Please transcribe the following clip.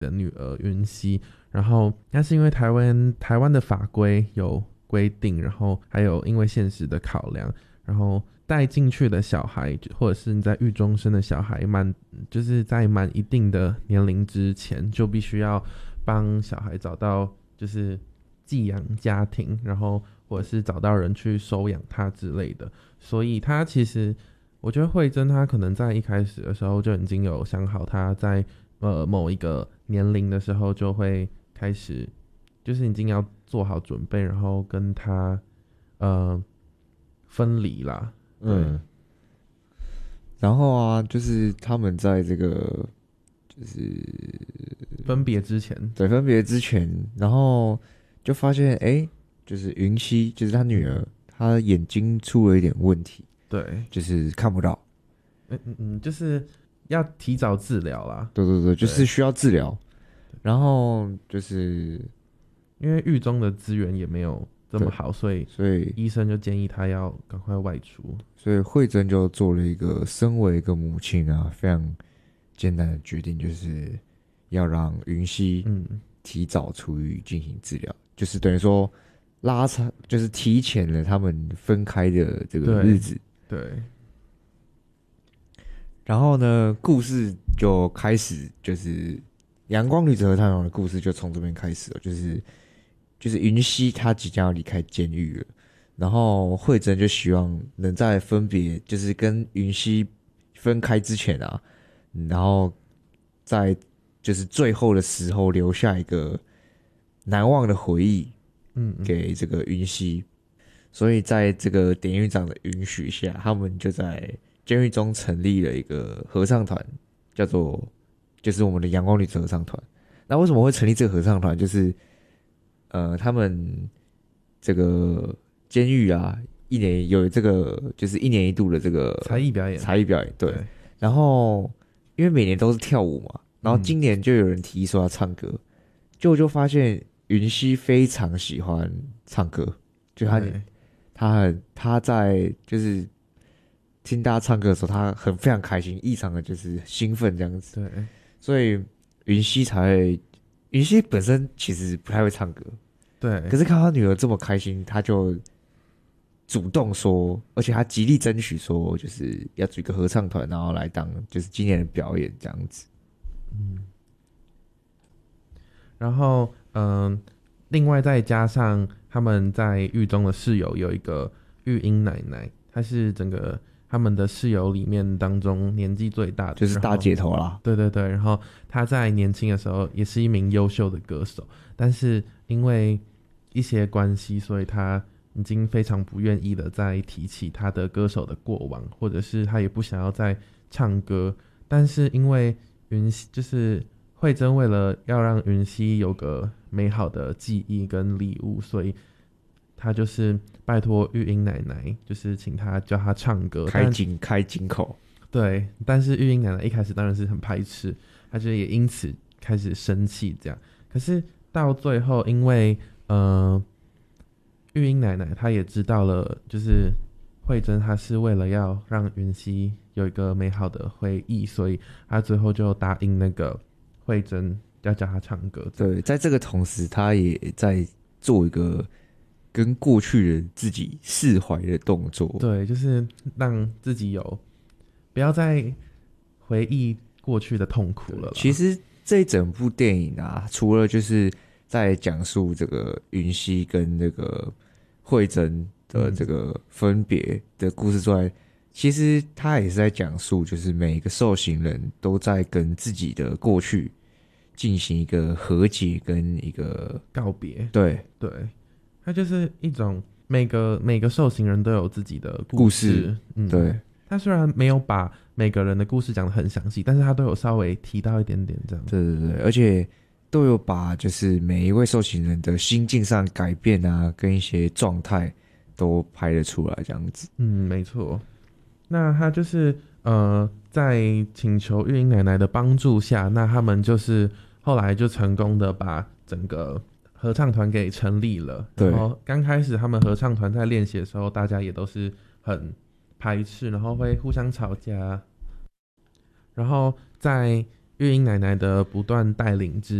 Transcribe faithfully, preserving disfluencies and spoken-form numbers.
的女儿云溪，然后那是因为台湾台湾的法规有规定，然后还有因为现实的考量，然后带进去的小孩或者是你在狱中生的小孩满就是在满一定的年龄之前就必须要帮小孩找到就是寄养家庭，然后或者是找到人去收养他之类的，所以他其实我觉得慧珍他可能在一开始的时候就已经有想好他在呃某一个年龄的时候就会开始就是已经要做好准备，然后跟他呃分离啦。 嗯，然后啊，就是他们在这个就是分别之前， 对分别之前，然后就发现哎、欸，就是云溪，就是他女儿，她眼睛出了一点问题， 对， 就是看不到。 嗯嗯嗯，就是要提早治疗啦。 对对对，就是需要治疗。然后就是因为狱中的资源也没有这么好，所以所以医生就建议他要赶快外出。 所以慧珍就做了一个身为一个母亲啊非常艰难的决定，就是要让云溪嗯提早出狱进行治疗，就是等于说拉长，就是提前了他们分开的这个日子。 对。对然后呢，故事就开始，就是阳光女子合唱团的故事就从这边开始了，就是就是云溪她即将要离开监狱了，然后慧珍就希望能在分别，就是跟云溪分开之前啊，然后在就是最后的时候留下一个难忘的回忆， 嗯给这个云溪。所以在这个典狱长的允许下，他们就在监狱中成立了一个合唱团，叫做就是我们的阳光女子合唱团。那为什么会成立这个合唱团？就是呃，他们这个监狱啊，一年有这个就是一年一度的这个才艺表演， 才艺表演，对。 对然后因为每年都是跳舞嘛，然后今年就有人提议说要唱歌，就就发现云溪非常喜欢唱歌，就他他很他在就是听大家唱歌的时候，他很非常开心，异常的就是兴奋这样子。 对， 所以云溪才会，云溪本身其实不太会唱歌， 对， 可是看到他女儿这么开心，他就主动说，而且他极力争取说，就是要组一个合唱团，然后来当就是今年的表演这样子。 嗯，然后嗯、呃，另外再加上他们在狱中的室友有一个育婴奶奶，她是整个他们的室友里面当中年纪最大的， 就是大姐头啦。 对对对，然后她在年轻的时候也是一名优秀的歌手，但是因为一些关系，所以她已经非常不愿意的再提起她的歌手的过往，或者是她也不想要再唱歌，但是因为云就是慧珍为了要让云溪有个美好的记忆跟礼物，所以他就是拜托育婴奶奶，就是请他教他唱歌， 开金开金口。 对，但是育婴奶奶一开始当然是很排斥，他就也因此开始生气这样。可是到最后，因为呃，育婴奶奶她也知道了，就是慧珍她是为了要让云溪有一个美好的回忆，所以她最后就答应那个慧珍要教她唱歌。 对，在这个同时，他也在做一个跟过去的自己释怀的动作。 对，就是让自己有不要再回忆过去的痛苦了啦。 其实这一整部电影啊，除了就是在讲述这个云溪跟那个慧珍的这个分别的故事之外，嗯、其实他也是在讲述，就是每一个受刑人都在跟自己的过去进行一个和解跟一个告别。 对对，它就是一种每个每个受刑人都有自己的故事。 故事嗯， 对。 他虽然没有把每个人的故事讲得很详细，但是他都有稍微提到一点点这样。 对对对，而且都有把就是每一位受刑人的心境上改变啊，跟一些状态都拍得出来这样子。 嗯，没错。那他就是呃，在请求育婴奶奶的帮助下，那他们就是后来就成功的把整个合唱团给成立了。 对。 然后刚开始他们合唱团在练习的时候，大家也都是很排斥，然后会互相吵架。然后在玉英奶奶的不断带领之